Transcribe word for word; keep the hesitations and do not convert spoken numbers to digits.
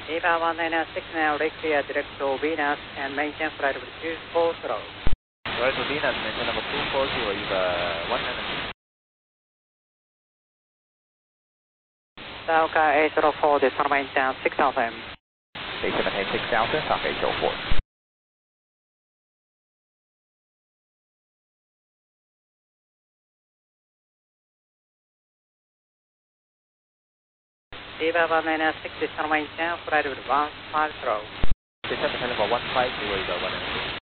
Eva one nine six now, clear direct to Venus and maintain flight level two four zero. Flight to Venus, maintain number two four zero, Eva one nine six. Sauka eight zero four, descend maintain six thousand. Descend maintain six thousand, Sauka eight zero four. Eva one nine six, descend maintain flight level one five zero. Descend maintain level one five zero, Eva one nine six.